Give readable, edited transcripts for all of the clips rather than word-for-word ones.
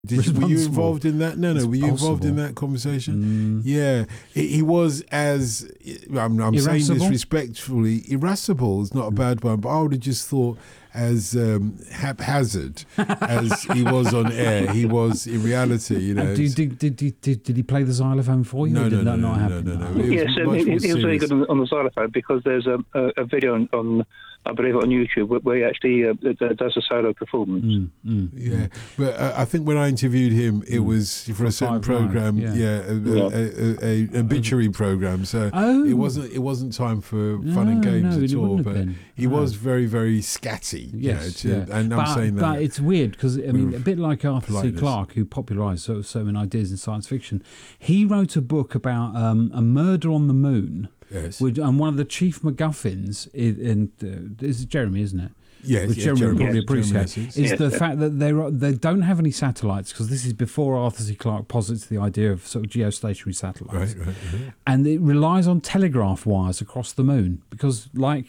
Were you involved in that? No. Were you involved in that conversation? Yeah. He was as, I'm saying this respectfully, irascible is not a bad one, but I would have just thought as haphazard as he was on air, he was in reality, you know. Did he play the xylophone for you? No. Yes, he was very good on the xylophone, because there's a video on I believe on YouTube where he actually does a solo performance. Yeah, but I think when I interviewed him, it was for a certain program, a obituary program. So it wasn't time for fun and games at all. But he was very, very scatty. Yes, and I'm saying that. But it's weird because a bit like Arthur C. Clarke, who popularised so many ideas in science fiction, he wrote a book about a murder on the moon. Yes. And one of the chief MacGuffins is Jeremy, isn't it? Yes, which Jeremy probably appreciates, is the yes. fact that they don't have any satellites, because this is before Arthur C. Clarke posits the idea of sort of geostationary satellites. Right. And it relies on telegraph wires across the moon, because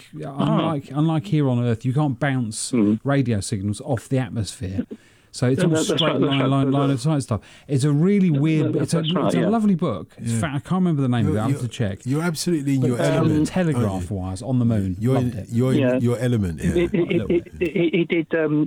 unlike here on Earth, you can't bounce radio signals off the atmosphere. So it's all straight line of sight stuff. It's a really weird. It's a lovely book. In fact, I can't remember the name of it. I have to check. You're absolutely in your element. Telegraph wires on the moon. You're in your element. Yeah. He did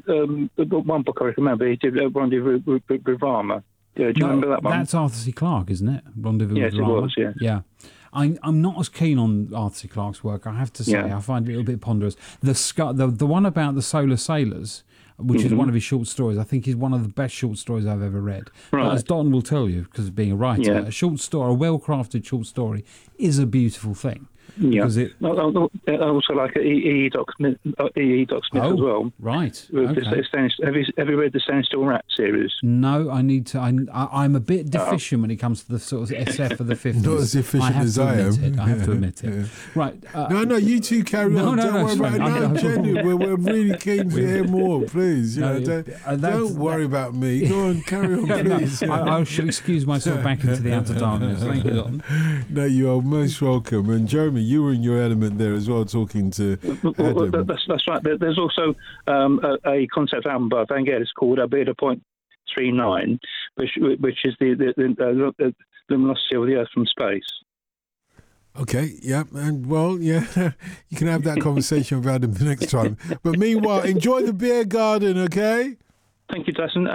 one book I remember. He did Rendezvous with Rama. Yeah, do you remember that one? That's Arthur C. Clarke, isn't it? Rendezvous with Rama. Yes, it was. Yeah. I'm not as keen on Arthur C. Clarke's work, I have to say. I find it a little bit ponderous. The one about the solar sailors, which is one of his short stories, I think is one of the best short stories I've ever read. Right. But as Don will tell you, because of being a writer, a short story, a well-crafted short story, is a beautiful thing. Yeah. I also like E.E. Doc Smith as well. Right. Have you read the Standstill Rat series? No, I need to. I'm a bit deficient when it comes to the sort of SF of the 50s. Not as efficient as I am. I have to admit it. Yeah. Right. No, you two carry on. Don't worry about it. No, genuine. We're really keen to hear more, please. Don't worry about me. Go on, carry on, please. I shall excuse myself back into the outer darkness. Thank you, Don. No, you are most welcome. And Jeremy, you were in your element there as well, talking to Adam. That's right. There's also a concept album by Van Geddes called Albedo Point 39, which is the luminosity of the Earth from space. Okay, yeah, and you can have that conversation with Adam the next time. But meanwhile, enjoy the beer garden, okay? Thank you, Dustin,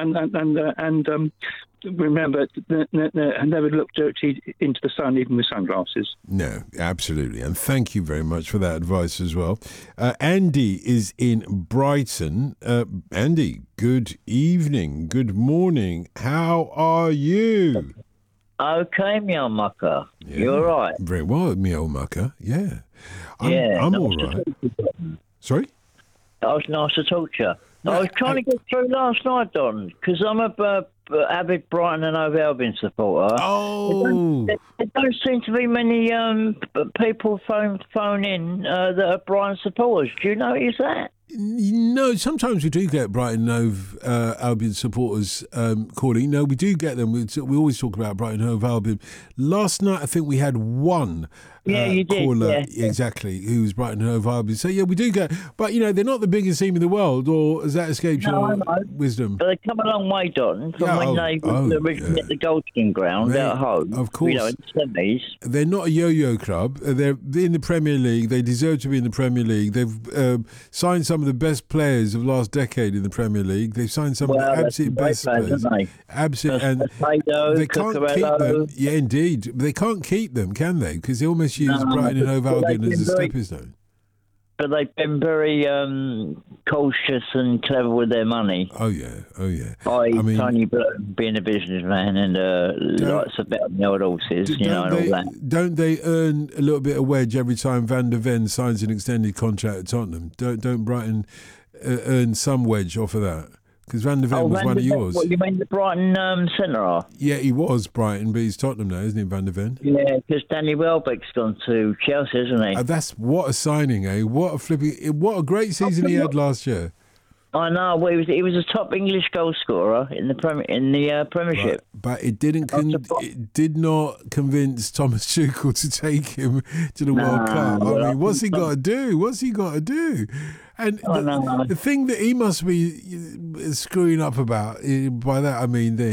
and remember, never look directly into the sun, even with sunglasses. No, absolutely. And thank you very much for that advice as well. Andy is in Brighton. Andy, good evening, good morning. How are you? Okay, Meow Mucker. Yeah. You all right? Very well, Meow Mucker. Yeah. I'm all right. Sorry? That was nice to talk to you. I was trying to get through last night, Don, because I'm a avid Brighton and Hove Albion supporter. Oh! There don't seem to be many people phone in that are Brighton supporters. Do you notice that? No, sometimes we do get Brighton and Hove Albion supporters calling. No, we do get them. We always talk about Brighton and Hove Albion. Last night, I think we had one you caller, did, exactly, who was Brighton and Hove Albion. So, yeah, we do get... But, they're not the biggest team in the world, or has that escaped your wisdom? But they've come a long way, Don, from when they were originally at the Goldstein Ground at home. Of course. In the 70s. They're not a yo-yo club. They're in the Premier League. They deserve to be in the Premier League. They've signed some of the best players of last decade in the Premier League. They've signed some of the absolute best players. Absolutely. And they can't keep them. Yeah, indeed. They can't keep them, can they? Because they almost use Brighton and Hove Albion as a stepping stone. But they've been very cautious and clever with their money. Oh, yeah. Tony Burton being a businessman and likes about the old horses, and all that. Don't they earn a little bit of wedge every time Van der Ven signs an extended contract at Tottenham? Don't Brighton earn some wedge off of that? Because Van der Ven was one of yours. What, you mean the Brighton centre-half? Yeah, he was Brighton, but he's Tottenham now, isn't he, Van der Ven? Yeah, because Danny Welbeck's gone to Chelsea, isn't he? That's what a signing, eh? What a great season he had last year. I know. Well, he was a top English goal scorer in the Premiership. Right. But it did not convince Thomas Tuchel to take him to the World Cup. What's he got to do? And the thing that he must be screwing up about, by that I mean